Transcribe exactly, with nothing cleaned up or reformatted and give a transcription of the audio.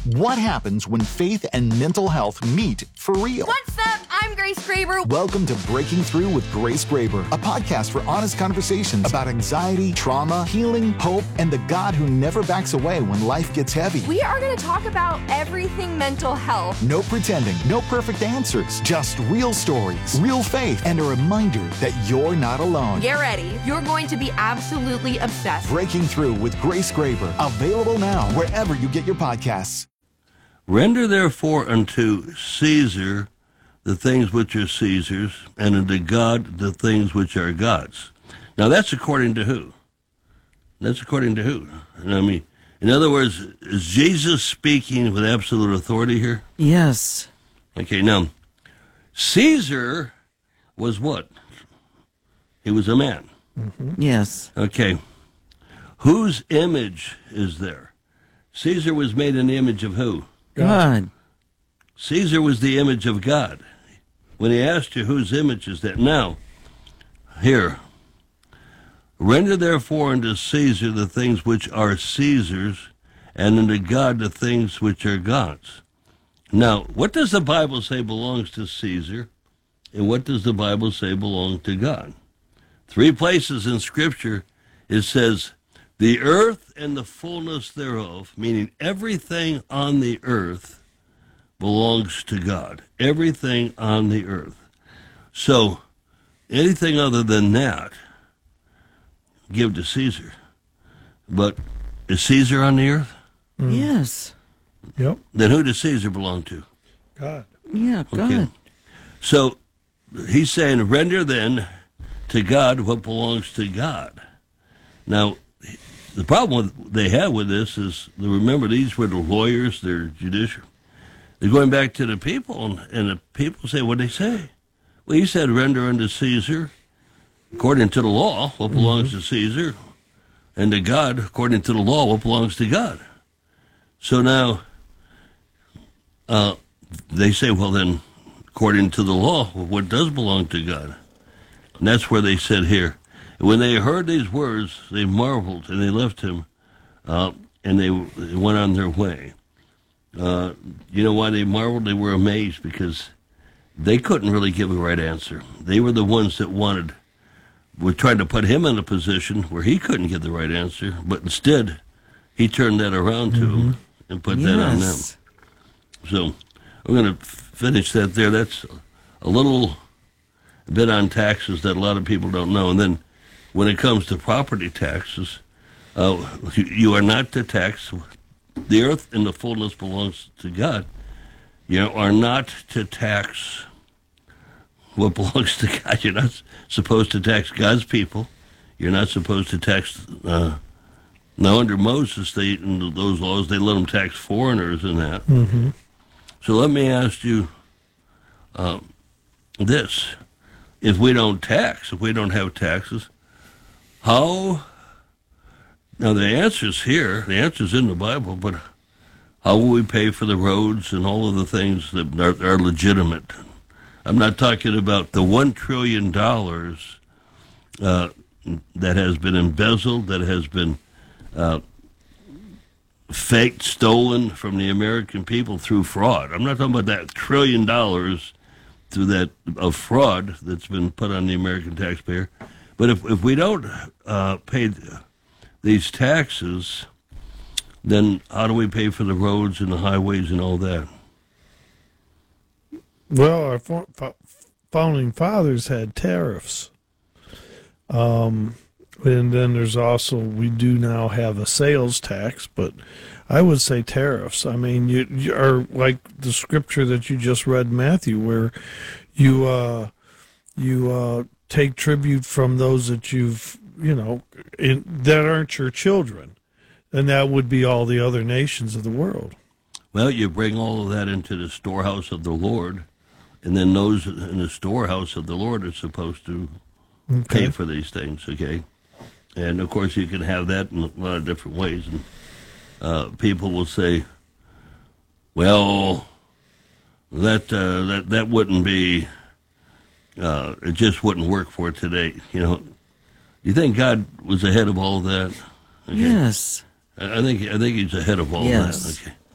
What happens when faith and mental health meet for real? What's up? I'm Grace Graber. Welcome to Breaking Through with Grace Graber, a podcast for honest conversations about anxiety, trauma, healing, hope, and the God who never backs away when life gets heavy. We are going to talk about everything mental health. No pretending, no perfect answers, just real stories, real faith, and a reminder that you're not alone. Get ready. You're going to be absolutely obsessed. Breaking Through with Grace Graber, available now wherever you get your podcasts. Render therefore unto Caesar the things which are Caesar's, and unto God the things which are God's. Now that's according to who? That's according to who? I mean, in other words, is Jesus speaking with absolute authority here? Yes. Okay, now, Caesar was what? He was a man. Mm-hmm. Yes. Okay. Whose image is there? Caesar was made in the image of who? God. Caesar was the image of God. When he asked you whose image is that? Now, here, render therefore unto Caesar the things which are Caesar's, and unto God the things which are God's. Now, what does the Bible say belongs to Caesar, and what does the Bible say belongs to God? Three places in Scripture it says, the earth and the fullness thereof, meaning everything on the earth belongs to God. Everything on the earth. So, anything other than that, give to Caesar. But is Caesar on the earth? Mm. Yes. Yep. Then who does Caesar belong to? God. Yeah, God. Okay. So, he's saying, render then to God what belongs to God. Now, the problem with, they have with this is, remember, these were the lawyers, they're judicial. They're going back to the people, and, and the people say, what they say? Well, he said, render unto Caesar, according to the law, what belongs mm-hmm. to Caesar, and to God, according to the law, what belongs to God. So now, uh, they say, well, then, according to the law, what does belong to God? And that's where they said here, when they heard these words, they marveled, and they left him, uh, and they, they went on their way. Uh, you know why they marveled? They were amazed because they couldn't really give a right answer. They were the ones that wanted, were trying to put him in a position where he couldn't get the right answer, but instead, he turned that around to mm-hmm. them and put yes. that on them. So, I'm going to finish that there. That's a little bit on taxes that a lot of people don't know. And then, when it comes to property taxes, uh, you, you are not to tax. The earth and the fullness belongs to God. You are not to tax what belongs to God. You're not supposed to tax God's people. You're not supposed to tax. Uh, now, under Moses, they in those laws, they let them tax foreigners and that. Mm-hmm. So let me ask you uh, this. If we don't tax, if we don't have taxes, how, now the answer's here, the answer's in the Bible, but how will we pay for the roads and all of the things that are, are legitimate? I'm not talking about the one trillion dollars uh, that has been embezzled, that has been uh, faked, stolen from the American people through fraud. I'm not talking about that trillion dollars through that of fraud that's been put on the American taxpayer. But if if we don't uh, pay these taxes, then how do we pay for the roads and the highways and all that? Well, our founding fathers had tariffs. Um, and then there's also, we do now have a sales tax, but I would say tariffs. I mean, you, you are like the scripture that you just read, Matthew, where you, uh, you, uh, take tribute from those that you've, you know, in, that aren't your children. And that would be all the other nations of the world. Well, you bring all of that into the storehouse of the Lord, and then those in the storehouse of the Lord are supposed to okay. pay for these things, okay? And, of course, you can have that in a lot of different ways. And uh, people will say, well, that, uh, that, that wouldn't be... Uh, it just wouldn't work for today. You know, you think God was ahead of all that? Okay. Yes. I think I think He's ahead of all yes. that. Okay.